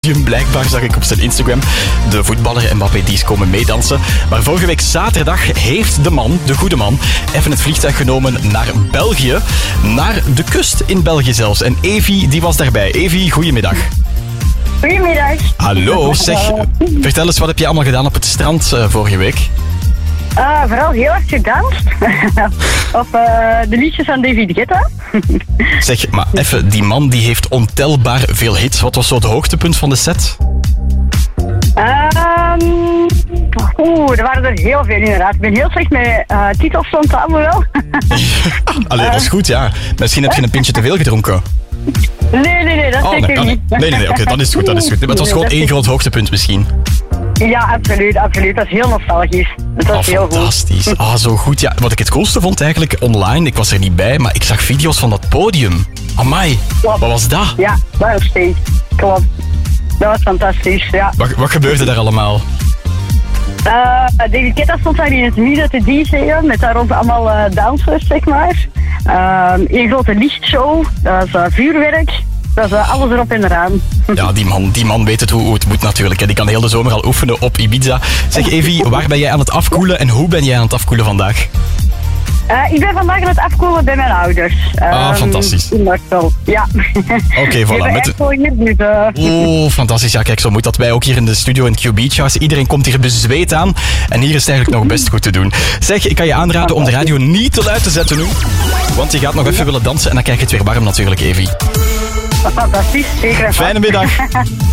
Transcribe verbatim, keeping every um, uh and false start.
podium blijkbaar, zag ik op zijn Instagram. De voetballer Mbappé die is komen meedansen. Maar vorige week zaterdag heeft de man, de goede man, even het vliegtuig genomen naar België. Naar de kust in België zelfs. En Evie die was daarbij. Evie, goedemiddag. Goedemiddag. Hallo, zeg, vertel eens, wat heb je allemaal gedaan op het strand uh, vorige week? Uh, vooral heel erg gedanst. op uh, de liedjes van David Guetta. Zeg, maar even, die man die heeft ontelbaar veel hits. Wat was zo het hoogtepunt van de set? Um, Oeh, er waren er heel veel inderdaad. Ik ben heel slecht met uh, titels van tafel wel. Allee, dat is goed, ja. Misschien heb je een pintje te veel gedronken. Nee, nee, nee, dat oh, zeker nee, oh, nee. niet. Nee, nee, nee, oké, okay, dat is goed, dat is goed. Maar het was gewoon één groot hoogtepunt misschien. Ja, absoluut, absoluut. Dat is heel nostalgisch. Dat was oh, heel goed. Fantastisch. Ah, zo goed. Ja, wat ik het coolste vond eigenlijk online, ik was er niet bij, maar ik zag video's van dat podium. Amai, Klopt. Wat was dat? Ja, dat was steeds. Klopt. Dat was fantastisch, ja. Wat, wat gebeurde daar allemaal? Uh, David Guetta stond daar in het midden te D J'en, met daar rond allemaal uh, dansers, zeg maar. Uh, een grote lichtshow, dat was uh, vuurwerk. Dat is uh, alles erop en eraan. Ja, die man, die man weet het hoe, hoe het moet natuurlijk. Die kan heel de zomer al oefenen op Ibiza. Zeg Evie, waar ben jij aan het afkoelen en hoe ben jij aan het afkoelen vandaag? Uh, ik ben vandaag aan het afkoelen bij mijn ouders. Ah, um, fantastisch. In Marcel, ja. Oké, okay, voilà. Met... Hier, dus, uh... Oh, fantastisch. Ja, kijk, zo moet dat. Wij ook hier in de studio in Q Beach House. Iedereen komt hier bezweet aan. En hier is het eigenlijk nog best goed te doen. Zeg, ik kan je aanraden om de radio niet te luid te zetten nu. Want je gaat nog even willen dansen en dan krijg je het weer warm natuurlijk, Evie. Fantastisch, zeker. Fijne middag.